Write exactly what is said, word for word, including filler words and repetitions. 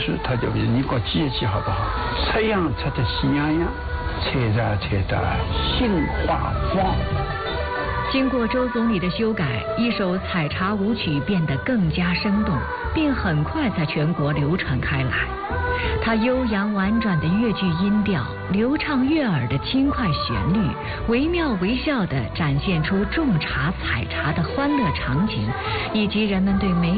曲，他就问你给记一记好不好？太阳出的喜洋洋，彩茶彩的杏花放。 经过周总理的修改，一首采茶舞曲变得更加生动，并很快在全国流传开来。它悠扬婉转的越剧音调，流畅悦耳的轻快旋律，惟妙惟肖地展现出种茶采茶的欢乐场景，以及人们对美